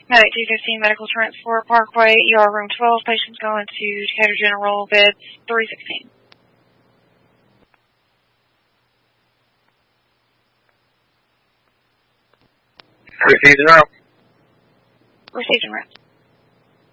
Medic 215 Medical Transport Parkway, ER Room 12, patients going to Decatur General, bed 316. Received and route. Received and route.